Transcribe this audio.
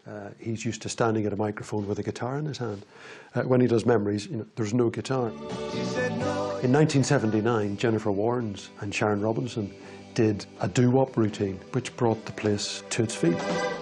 He's used to standing at a microphone with a guitar in his hand. When he does Memories, there's no guitar. In 1979, Jennifer Warnes and Sharon Robinson did a doo-wop routine, which brought the place to its feet.